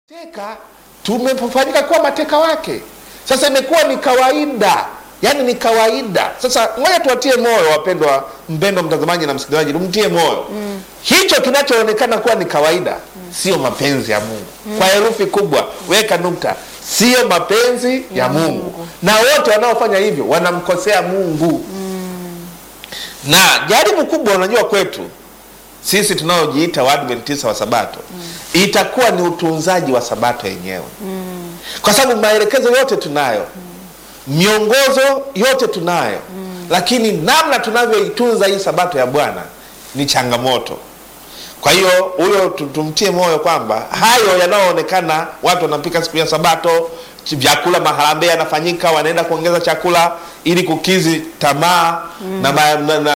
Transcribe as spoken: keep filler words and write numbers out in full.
Teka tumefanyika kuwa mateka wake. Sasa imekuwa ni kawaida. Yaani ni kawaida. Sasa ngoja tuwatie moyo wapendwa, mpendwa mtazamaji na msikilizaji, tumtie moyo. Mm. Hicho kinachoonekana kuwa ni kawaida, mm. sio mapenzi ya Mungu. Mm. Kwa herufi kubwa, weka nukta. Sio mapenzi ya, ya Mungu. Mungu. Na wote wanaofanya hivyo wanamkosea Mungu. Mm. Na jaribu kubwa unajua kwetu sisi tunaojiita Waadventista wa Sabato, mm. itakuwa ni utunzaji wa Sabato yenyewe. Mm. Kwa sababu maelekezo yote tunayo, mm. miongozo yote tunayo, mm. lakini namna tunavyoitunza hii Sabato ya Bwana ni changamoto. Kwa hiyo huyo tumtie moyo kwamba hayo yanayoonekana watu wanapika siku ya Sabato, vyakula maharambee yanafanyika, wanaenda kuongeza chakula ili kukizi tamaa, mm. na, na, na